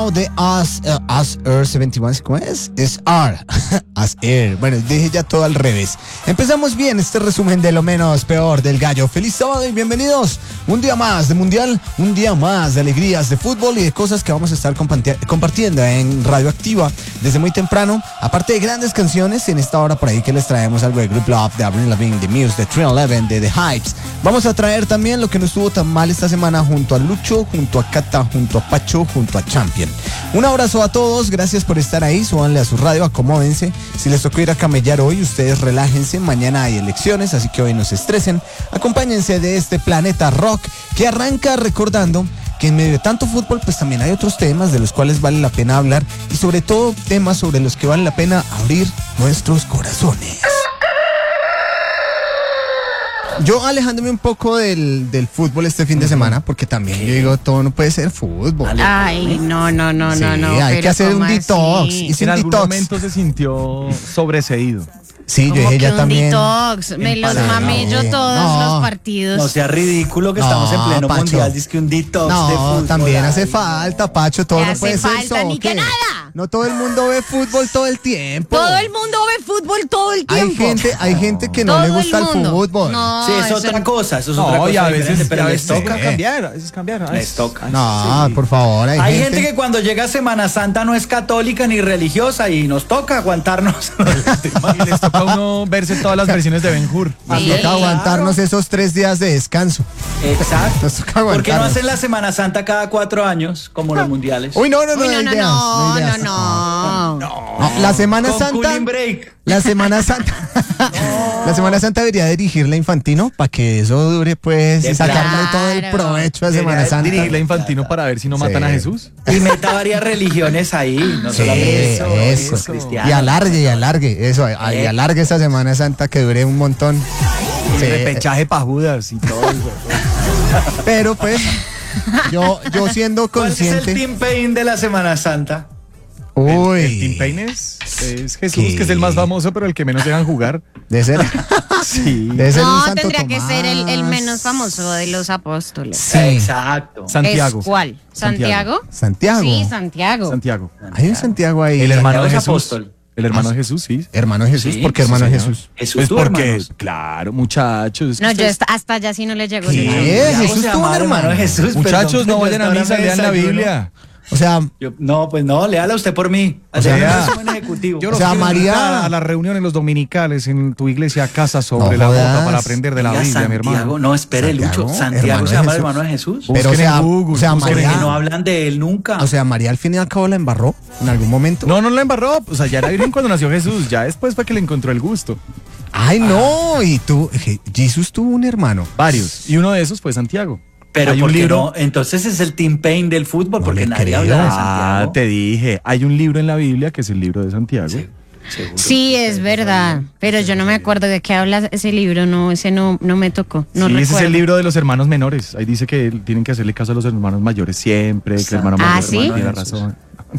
Now de Us Air 71, ¿cómo es? Es R, Us Air. Bueno, dije ya todo al revés. Empezamos bien este resumen de lo menos peor del gallo. Feliz sábado y bienvenidos. Un día más de mundial, un día más de alegrías de fútbol y de cosas que vamos a estar compartiendo en Radioactiva desde muy temprano. Aparte de grandes canciones, en esta hora por ahí que les traemos algo de Group Love, de Avril Lavigne, de Muse, de 311, de The Hypes. Vamos a traer también lo que no estuvo tan mal esta semana junto a Lucho, junto a Cata, junto a Pacho, junto a Champion. Un abrazo a todos, gracias por estar ahí, súbanle a su radio, acomódense. Si les tocó ir a camellar hoy, ustedes relájense, mañana hay elecciones, así que hoy no se estresen. Acompáñense de este planeta rock que arranca recordando que en medio de tanto fútbol pues también hay otros temas de los cuales vale la pena hablar y sobre todo temas sobre los que vale la pena abrir nuestros corazones. Yo alejándome un poco del fútbol este fin de semana, porque también yo digo, todo no puede ser fútbol. Ay, no. Sí, hay que hacer un detox. Así? En algún momento se sintió sobreseído. Sí, yo dije ya también. Detox, me los mamé yo todos los partidos. No sea ridículo que estamos en pleno Pacho. mundial, dice que un detox de fútbol. También hace falta, Pacho, todo no hace puede ser falta ni que soccer. nada. No todo el mundo ve fútbol todo el tiempo. Todo el mundo ve fútbol todo el tiempo. Hay gente que no Todo le gusta el mundo. fútbol. No, Sí, es otra cosa, eso es otra cosa. y a diferente, veces, pero les toca. cambiar, a veces cambiar. Les toca. No, por favor, Hay gente que cuando llega Semana Santa no es católica ni religiosa y nos toca aguantarnos. Y les toca a uno verse todas las versiones de Ben-Hur. Nos Sí. toca aguantarnos esos 3 días de descanso. Exacto. Nos toca ¿Por qué no aguantarnos. hacen la Semana Santa cada 4 años como los mundiales? Uy, no, Uy, hay ideas, no, hay ideas. no. No, la Semana Con Santa. cooling break. La Semana Santa. La Semana Santa debería dirigirla Infantino para que eso dure, pues, y sacarle todo el Claro. provecho a Semana Debería Santa. Dirigirle a Infantino para ver si no matan a Jesús. Y meta varias religiones ahí, no Sí, solamente eso. cristianos. Y alargue eso, y alargue esa Semana Santa que dure un montón. Sí, Repechaje para Judas y todo eso. pero pues, yo siendo ¿Cuál es el consciente. Team Pain de la Semana Santa? Uy. El Tim Payne es Jesús, ¿Qué? que es el más famoso, pero el que menos dejan jugar. De ser. Sí. Debe ser un No, Santo tendría que Tomás. ser el menos famoso de los apóstoles. Sí. Exacto. Santiago. ¿Es cuál? ¿Santiago? Santiago. Sí, Santiago. Santiago. Hay un Santiago ahí. El hermano de Santiago es Jesús. apóstol. El hermano de Jesús, sí. Hermano de Jesús, Sí, ¿por qué sí, hermano de señor. Jesús? Jesús Pues tuvo porque, hermanos. claro, muchachos. No, yo hasta allá sí no le llego. ¿Qué? Santiago Jesús se tuvo un llamaba hermano. de Jesús. Muchachos, perdón, no vayan a hasta misa, ahora me lean la desayuno. Biblia. O sea, No, pues no, léala usted por mí. O sea, Hacemos un resumen ejecutivo. Yo O los sea, quiero María- invitar a las reuniones los dominicales en tu iglesia casa sobre No la boca jodas. para aprender de la Oiga, Biblia, mi Santiago, hermano. no, espere, Santiago, Lucho. Santiago hermano se de llama el Jesús. hermano de Jesús. Pero, Busquen en Google, o sea, busquen Porque María, no hablan de él nunca. o sea, María al fin y al cabo la embarró en algún momento. No la embarró. O sea, ya era virgen cuando nació Jesús. Ya después fue que le encontró el gusto. Ay, no, y tú, Jesús tuvo un hermano. Varios. Y uno de esos fue Santiago. Pero hay ¿por un qué libro. no? Entonces es el Team Pain del fútbol, No porque le nadie creo. habla de Ah, Santiago. te dije. Hay un libro en la Biblia que es el libro de Santiago. Sí, seguro. Sí, es verdad. Pero yo no me acuerdo de qué habla ese libro. No, ese no me tocó. No Sí, recuerdo. ese es el libro de los hermanos menores. Ahí dice que tienen que hacerle caso a los hermanos mayores siempre, que el hermano Ah, mayor ¿sí? tiene razón.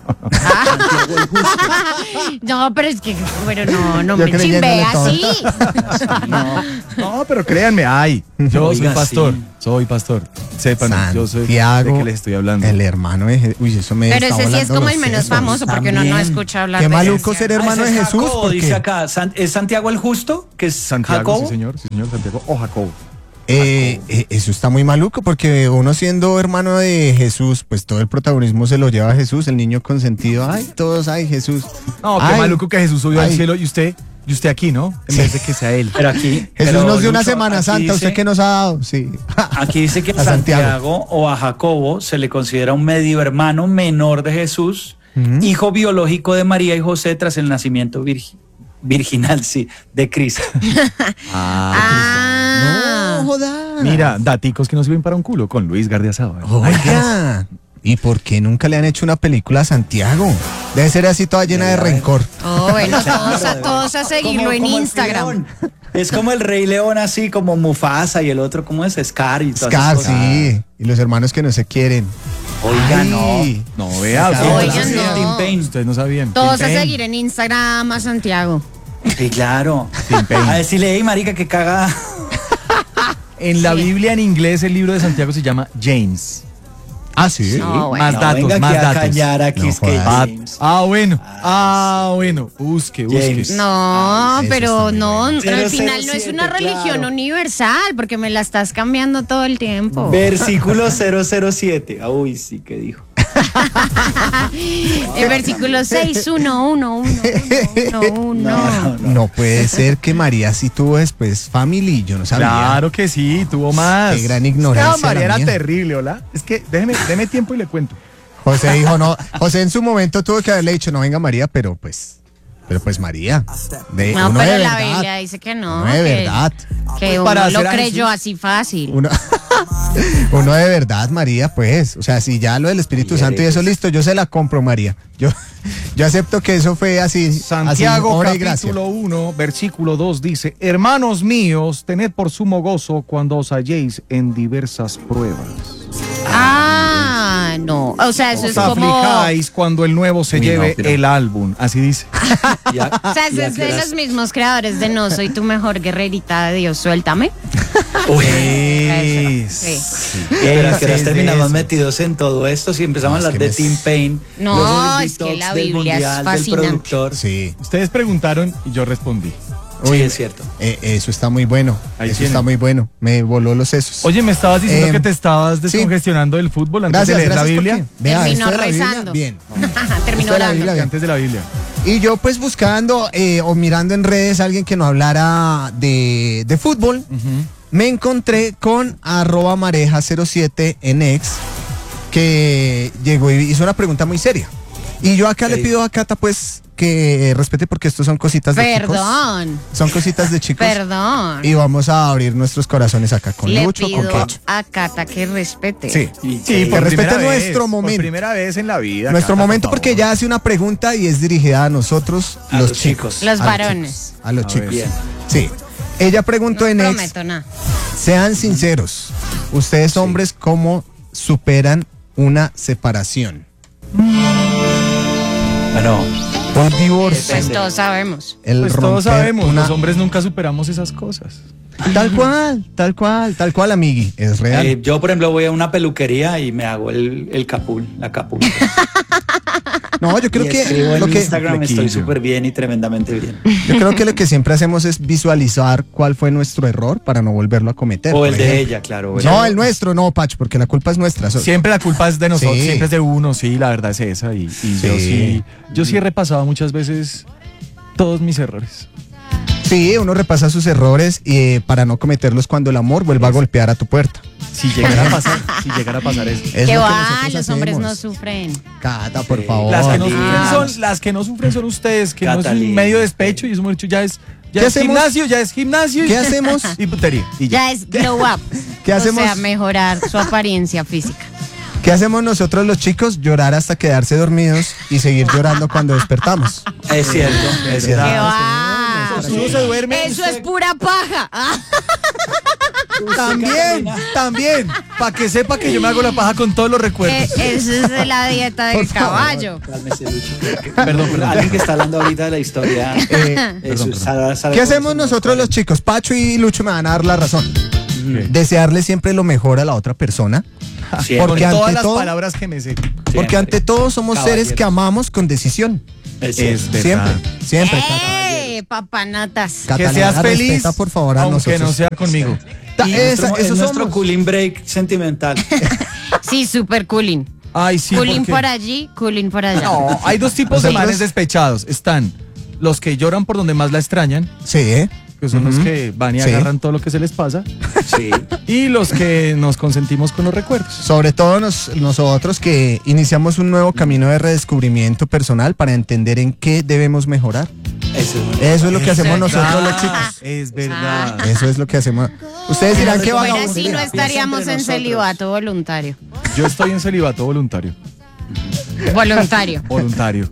No, pero es que, bueno, no Yo me creyéndole chimbe todo. así. No, pero créanme, yo Oiga, soy pastor, sí. soy pastor. Sepan, yo soy de Santiago, qué les estoy hablando. el hermano de Jesús. Uy, eso me Pero está ese sí es volando como los el menos sesos. famoso porque uno no También. escucha hablar Qué de maluco ese. ser hermano ese de es Jesús. Jacobo, porque dice acá. ¿Es Santiago el Justo? Que es Santiago, Jacobo. sí señor, Santiago o Jacobo. eso está muy maluco porque uno siendo hermano de Jesús, pues todo el protagonismo se lo lleva a Jesús, el niño consentido. Ay, todos, ay, Jesús. No, qué Ay, maluco que Jesús subió al ay. cielo y usted aquí, ¿no? En vez de que sea él. Pero aquí. Jesús pero, nos dio una Lucho, Semana aquí Santa, dice- ¿usted qué nos ha dado? Sí. Aquí dice que a A Santiago. Santiago o a Jacobo se le considera un medio hermano menor de Jesús, hijo biológico de María y José tras el nacimiento virginal, sí, de Cristo. Ah, No, joda. Mira, daticos que no sirven para un culo con Luis Gardiazabal. Oiga, ¿y por qué nunca le han hecho una película a Santiago? Debe ser así toda llena de rencor. Oh, bueno, todos a seguirlo en Como el Instagram. León. Es como el Rey León, así como Mufasa y el otro, ¿cómo es? Scar y todas Scar, esas cosas. sí. Y los hermanos que no se quieren. Oiga, Ay. No, vea, Oigan, ustedes no. Team Pain. ustedes no sabían. Todos a Tim Payne. seguir en Instagram a Santiago. Sí, claro. Tim Payne. A decirle, hey, marica, que caga. En la Biblia en inglés el libro de Santiago se llama James. Ah, sí. No, bueno. Más No, datos, venga más aquí a datos. callar a Kiss No jodas. James. Bueno. Busque. James. No, eso pero está muy no, bueno. al final no es 007, una religión claro. universal, porque me la estás cambiando todo el tiempo. Versículo 007. Ah, uy, sí, ¿qué dijo? El versículo 6:1, No puede ser que María sí tuvo después family, yo no sabía. Claro que sí, tuvo más. Qué gran ignorancia No, María la era mía. terrible, ¿hola? Es que déme tiempo y le cuento. José dijo no. José en su momento tuvo que haberle dicho no venga María, pero pues María. No, uno pero de la verdad, Biblia dice que no. uno de que- verdad. Que Pues para uno lo hacer a creyó Jesús. así fácil. Uno, uno de verdad, María, pues. O sea, si ya lo del Espíritu Santo y eso listo, yo se la compro, María. Yo acepto que eso fue así. Santiago así, obra y gracia. capítulo 1, versículo 2 dice: Hermanos míos, tened por sumo gozo cuando os halléis en diversas pruebas. No. O sea, eso Os es como. aflijáis cuando el nuevo se Uy, no, lleve pero- el álbum. Así dice. O sea, eso es de los mismos creadores de No soy tu mejor guerrerita de Dios, suéltame. Uy. Eso, sí. Pero es que Ese nos es de terminamos eso. metidos en todo esto. Si empezamos a No, es hablar que de Tim Payne. No, luego el es que detox la del Biblia es mundial, fascinante. del productor. Sí. Ustedes preguntaron y yo respondí. Sí, es cierto. Eso está muy bueno. Ahí Eso tienen. está muy bueno. Me voló los sesos. Oye, me estabas diciendo Eh, que te estabas descongestionando del fútbol antes de leer la Biblia. porque- Vea, Terminó esto de la Biblia, rezando. bien. Terminó Esto de la orando. Biblia, bien. Antes de la Biblia. Y yo pues buscando o mirando en redes a alguien que nos hablara de fútbol, me encontré con @mareja07 en X, que llegó y hizo una pregunta muy seria. Y yo acá le Ok. pido a Cata pues que respete porque esto son cositas de chicos. Perdón. Son cositas de chicos. Perdón. Y vamos a abrir nuestros corazones acá con Le Lucho, con pido Cacho. a Cata que respete. Sí. Y que por respete primera nuestro vez, momento. Por primera vez en la vida. Nuestro Cata, momento por porque favor. ella hace una pregunta y es dirigida a nosotros, A los los chicos. chicos. Los A varones. chicos, A los chicos. Bien. Sí. Ella preguntó No en X, prometo nada. sean sinceros, ustedes hombres, ¿cómo superan una separación? Bueno, Un divorcio. Pues Depende. todos sabemos. El Pues todos romper sabemos, una- los hombres nunca superamos esas cosas. Tal cual, amigui, es real. yo, por ejemplo, voy a una peluquería y me hago el capul, la capul. No, yo creo y que escribo en lo que Instagram estoy Flequillo. súper bien y tremendamente bien. yo creo que lo que siempre hacemos es visualizar cuál fue nuestro error para no volverlo a cometer. O por el de ejemplo. ella, claro. No, el nuestro, no, Pacho, porque la culpa es nuestra. Siempre la culpa es de nosotros, Sí. siempre es de uno, sí, la verdad es esa. Y Sí. yo sí he repasado muchas veces todos mis errores. Sí, uno repasa sus errores para no cometerlos cuando el amor vuelva a golpear a tu puerta. Si llegara a pasar, si llegara a pasar eso. Es Que lo que va, nosotros los hombres no hacemos. sufren. Cata, por Sí. favor. Las que, Catalina. las que no sufren son ustedes, que no es Catalina. un medio despecho y eso hemos dicho, ya es ¿Qué hacemos? gimnasio. ¿Qué hacemos? Y putería. Y ya. Ya es glow up. ¿Qué hacemos? O sea, mejorar su apariencia física. ¿Qué hacemos nosotros los chicos? Llorar hasta quedarse dormidos y seguir llorando cuando despertamos. Es cierto, es cierto. ¿Qué cierto. va? Uno se duerme. Eso es pura paja. También, para que sepa que yo me hago la paja con todos los recuerdos. Eso es de la dieta del Por favor. caballo. Cálmese, Lucho. Perdón. Alguien que está hablando ahorita de la historia. Perdón. Sabe ¿Qué cómo hacemos son nosotros los chicos? Pacho y Lucho me van a dar la razón. ¿Qué? Desearle siempre lo mejor a la otra persona. Siempre. Porque Con todas ante las todo- palabras que me sé. Porque Siempre. ante todo somos seres Caballeros. que amamos con decisión. Es cierto. Es verdad. Siempre, siempre. Papanatas. Que Catalina, seas feliz, respeta, por favor, a aunque nosotros. no sea conmigo. Ta- Y esa- nuestro, esos es nuestro somos. cooling break sentimental. Sí, super cooling. Ay, sí. Cooling porque- por allí, cooling por allá. No, hay dos tipos de Nosotros- manes despechados. Están los que lloran por donde más la extrañan, Sí, que son los que van y Sí. agarran todo lo que se les pasa, Sí. y los que nos consentimos con los recuerdos. sobre todo nosotros que iniciamos un nuevo camino de redescubrimiento personal para entender en qué debemos mejorar. Eso es lo que hacemos nosotros los chicos. Es verdad. Eso es lo que hacemos. Ustedes dirán que Fuera vagabundería. así no estaríamos entre en nosotros. celibato voluntario. Yo estoy en celibato voluntario. Voluntario. Voluntario.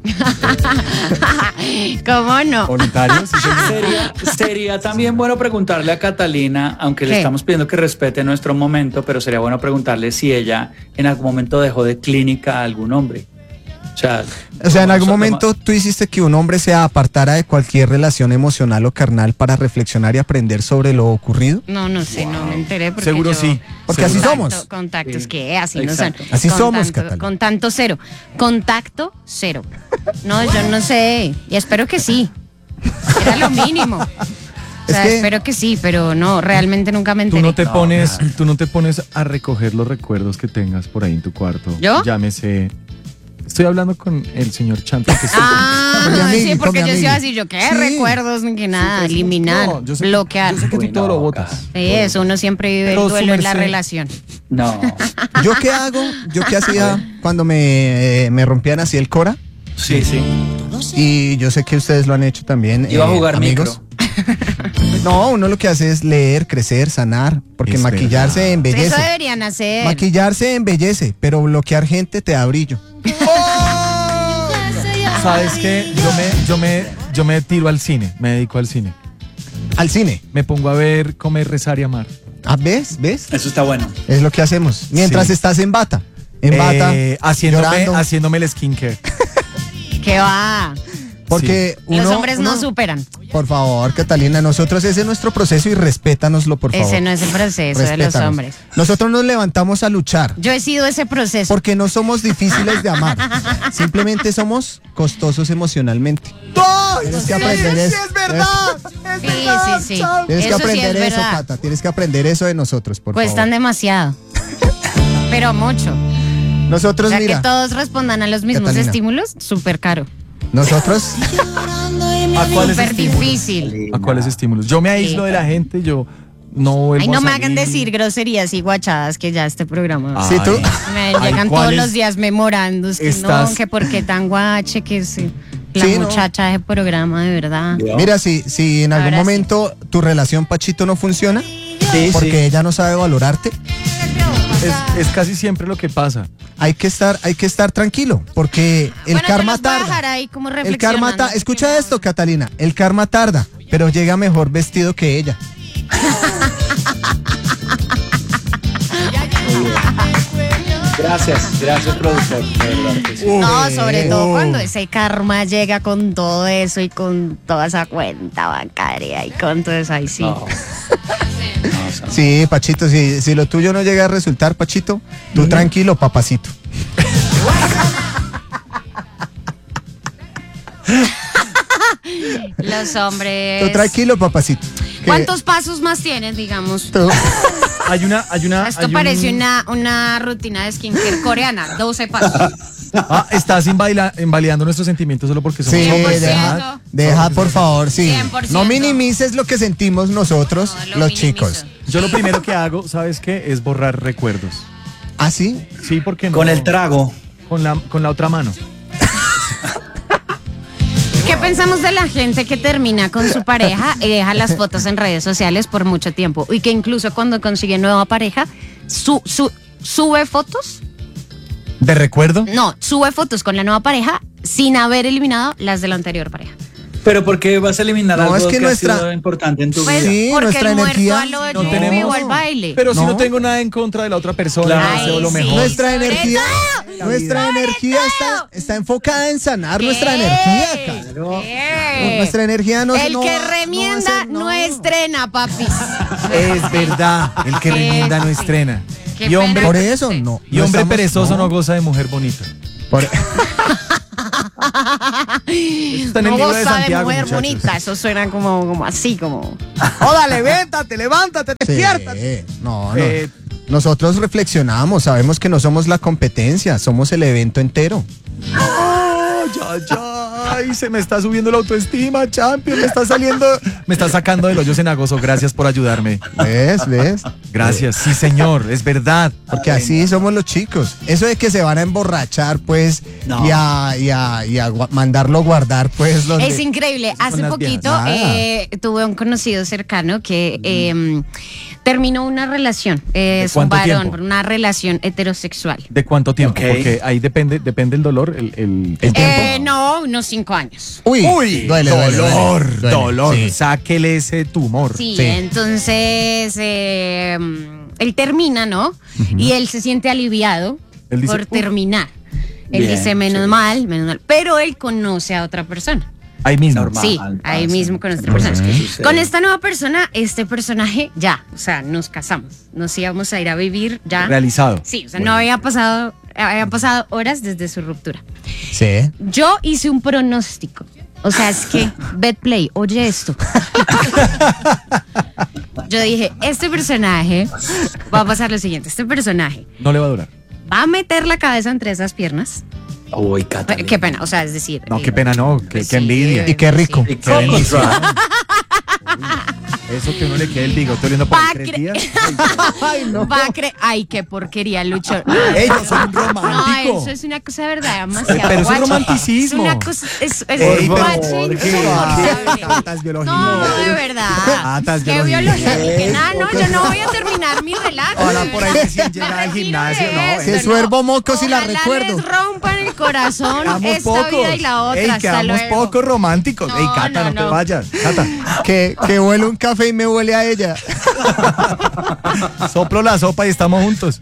¿Cómo no? Voluntario, sí, señor. Sería también bueno preguntarle a Catalina, aunque le ¿Qué? estamos pidiendo que respete nuestro momento, pero sería bueno preguntarle si ella en algún momento dejó de clínica a algún hombre. O sea, en algún momento tú hiciste que un hombre se apartara de cualquier relación emocional o carnal para reflexionar y aprender sobre lo ocurrido. No sé, no me enteré. Porque Seguro sí. Porque así somos. Contactos, Sí. que así Exacto. no son. Así somos, Catalina. Contacto cero. Contacto cero. No, yo no sé. Y espero que sí. Era lo mínimo. O sea, Es que- espero que sí, pero no, realmente nunca me Tú enteré. tú no te pones a recoger los recuerdos que tengas por ahí en tu cuarto. ¿Yo? Llámese. Estoy hablando con el señor Chanto que está. Con mi Ah, amigo, sí, con porque mi yo sí amigo. iba a decir, yo qué Sí. recuerdos, ni que nada, eliminar, No, yo sé- bloquear. Yo sé que tú todo lo botas. Sí, eso, uno siempre vive Pero el su duelo en la merced- relación. No. ¿Yo qué hago? ¿Yo qué hacía cuando me rompían así el cora? Sí. Y yo sé que ustedes lo han hecho también. Iba a jugar amigos. micro. No, uno lo que hace es leer, crecer, sanar, porque Es maquillarse verdad. embellece. Eso deberían hacer. Maquillarse embellece, pero bloquear gente te da brillo. ¿Sabes qué? Yo me tiro al cine, me dedico al cine. Al cine. Me pongo a ver, comer, rezar y amar. Ah, ¿ves? ¿Ves? Eso está bueno. Es lo que hacemos. Mientras Sí. estás en bata. En bata. llorando. Haciéndome el skincare. ¿Qué va? Porque Los hombres no superan. Por favor, Catalina, nosotros ese es nuestro proceso y respétanoslo, por favor. Ese no es el proceso de los Respétanos. hombres. Nosotros nos levantamos a luchar. Yo he sido ese proceso. Porque no somos difíciles de amar. Simplemente somos costosos emocionalmente. Tienes que aprender eso. Sí. Tienes que Eso sí aprender es eso, verdad. Cata. Tienes que aprender eso de nosotros, por Cuestan favor. demasiado. Pero mucho. O Nosotros, sea, que mira, todos respondan a los mismos Catalina. estímulos, súper caro. nosotros, ¿A cuáles Súper estímulos? difícil. ¿A cuáles estímulos? Yo me aíslo de la gente, yo no vuelvo Ay, no a me salir. hagan decir groserías y guachadas que ya este programa. Sí, tú. Me Ay, llegan todos ¿cuáles los días memorando. Es que estás- no, que por qué tan guache, que sí. La Sí, no. muchacha de ese programa, de verdad. mira, si en algún Ahora sí. momento tu relación, Pachito, no funciona, Sí, porque ella no sabe valorarte, Es casi siempre lo que pasa. hay que estar tranquilo, porque el Bueno, karma yo los voy a tarda. dejar ahí como El karma reflexionando, tarda. porque Escucha no- esto, Catalina. El karma tarda, pero llega mejor vestido que ella. Gracias, productor. De verdad que sí. No, sobre todo cuando ese karma llega con todo eso y con toda esa cuenta bancaria y con todo eso, ahí sí. No. Sí, Pachito, si lo tuyo no llega a resultar, Pachito, tú tranquilo, papacito. Los hombres. Tú tranquilo, papacito. Que ¿Cuántos pasos más tienes, digamos? tú- Esto parece una rutina de skincare coreana, 12 pasos. Estás invalidando nuestros sentimientos solo porque somos Sí, 100%. deja, por favor, sí. 100%. No minimices lo que sentimos nosotros, No, lo los minimizo. chicos. Yo lo primero que hago, ¿sabes qué? Es borrar recuerdos. ¿Ah, sí? Sí, porque no. Con el trago. Con la otra mano. ¿Qué pensamos de la gente que termina con su pareja y deja las fotos en redes sociales por mucho tiempo? Y que incluso cuando consigue nueva pareja, sube fotos. ¿De recuerdo? No, sube fotos con la nueva pareja sin haber eliminado las de la anterior pareja. Pero ¿por qué vas a eliminar No, algo es que que nuestra- ha sido importante en tu Pues vida? Sí, porque nuestra el muerto energía a lo no lluvia tenemos. o al baile. Pero si No. no tengo nada en contra de la otra persona, Claro. deseo lo Ay, mejor. sí. Nuestra sobre energía, todo. nuestra Sobre energía todo. está enfocada en sanar nuestra ¿Qué? energía, cara. ¿Qué? Nuestra energía no El no que va- no va a remienda ser- no estrena, papis. Es verdad, el que remienda no Sí. estrena. Qué Y hombre, pena. Por eso, no. y no hombre estamos- perezoso no goza de mujer bonita. Por- Está en el No libro de goza de Santiago, mujer muchachos. bonita, eso suena como así, como... ¡Ódale, levántate, levántate, despiértate! Sí, no. Eh, Nosotros reflexionamos, sabemos que no somos la competencia, somos el evento entero. Ay, ay, se me está subiendo la autoestima, champion, me está sacando de los hoyos cenagoso. Gracias por ayudarme. ¿Ves? Gracias, sí señor, es verdad. Porque así somos los chicos. Eso de que se van a emborrachar, pues, No. y a mandarlo guardar, pues, donde... Es increíble. Hace las poquito viejas. tuve un conocido cercano que terminó una relación. Es un cuánto varón, tiempo? una relación heterosexual. ¿De cuánto tiempo? Ok. Porque ahí depende el dolor, el tiempo. No, unos 5 años. Uy, duele, dolor, duele. dolor. Sí. Sáquele ese tumor. Sí, Sí. entonces él termina, ¿no? Y él se siente aliviado Él dice, por terminar. Él Bien, dice menos sí. mal, pero él conoce a otra persona. Ahí mismo. Normal. Sí, ahí mismo con otra Cosas persona. que suceden. Con esta nueva persona, este personaje ya, o sea, nos casamos, nos íbamos a ir a vivir ya. Realizado. Sí, o sea, no habían pasado horas desde su ruptura. Sí. Yo hice un pronóstico. O sea, es que, Betplay, oye esto. Yo dije, este personaje va a pasar lo siguiente. Este personaje No le va a durar. va a meter la cabeza entre esas piernas. Uy, Catalina. Qué pena, o sea, es decir. No, qué pena, no. Qué sí, envidia. Y qué rico. Y qué bendición. Eso que uno le quede el bigote oliendo por Pa' 3 cre- días. Ay, no. Ay, qué porquería, Lucho. Ey, yo soy un No, romántico. eso es una cosa de verdad, demasiado Pero eso es guacho. romanticismo. Es una cosa, es Ey, guacho pero, insoportable. Tatas, biología. No, de verdad. Tatas, Qué biología. biología. Que nada, no, yo no voy a terminar mi relato. Ahora de por ahí verdad. recién Me llegada al retiro gimnasio, de no, esto, que suervo mocos y la recuerdo. Ojalá les rompan el corazón Quedamos esta pocos. vida y la otra. Ey, Hasta quedamos luego. pocos románticos. No, Ey, Cata, no, no, te no. vayas. Cata, Que huele un café y me huele a ella. soplo la sopa y estamos juntos.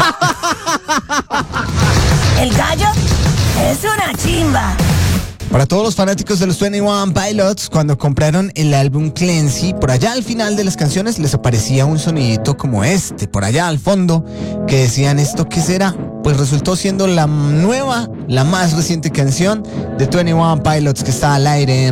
El gallo es una chimba. Para todos los fanáticos de los 21 Pilots, cuando compraron el álbum Clancy, por allá al final de las canciones les aparecía un sonidito como este, por allá al fondo, que decían, ¿esto qué será? Pues resultó siendo la nueva, la más reciente canción de 21 Pilots que está al aire en